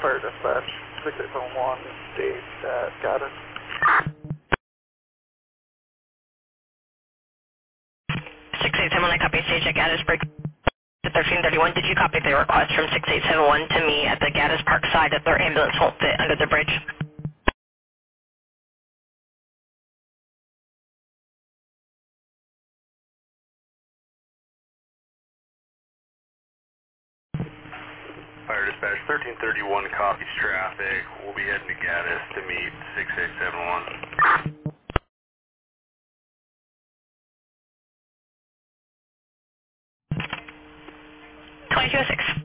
Fire dispatch, 6871, state at Gaddis. 6871, I copy stage at Gaddis Break to 1331. Did you copy the request from 6871 to me at the Gaddis Park side that their ambulance won't fit under the bridge? Fire dispatch 1331 copies traffic. We'll be heading to Gaddis to meet 6871. 2206.